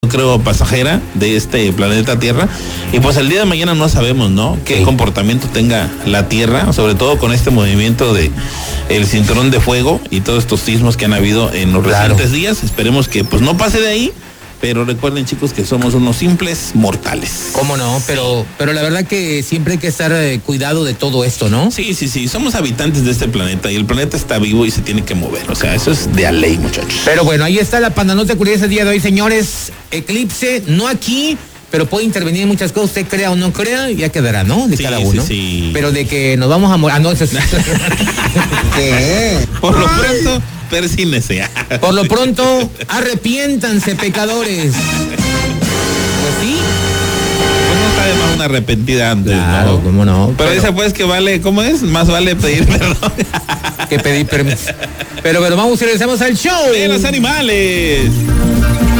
creo, pasajera de este planeta Tierra. Y pues el día de mañana no sabemos, ¿no? Qué comportamiento tenga la Tierra, sobre todo con este movimiento de el cinturón de fuego y todos estos sismos que han habido en los recientes días. Esperemos que pues no pase de ahí. Pero recuerden, chicos, que somos unos simples mortales. ¿Cómo no? Pero la verdad que siempre hay que estar cuidado de todo esto, ¿no? Sí. Somos habitantes de este planeta y el planeta está vivo y se tiene que mover. O sea, eso es de a ley, muchachos. Pero bueno, ahí está la pandanota de curiosidad el día de hoy, señores. Eclipse, no aquí, pero puede intervenir en muchas cosas. Usted crea o no crea, ya quedará, ¿no? De cada uno. Sí. Pero de que nos vamos a morir. Ah, no, eso es... ¿Qué? Por lo pronto, persínese. Por lo pronto, arrepiéntanse, pecadores. Pues sí. Pues no está de más una arrepentida antes, claro, ¿no? ¿cómo no? Pero esa pues que vale, ¿cómo es? Más vale pedir perdón que pedir permiso. Pero vamos y regresamos al show de los animales.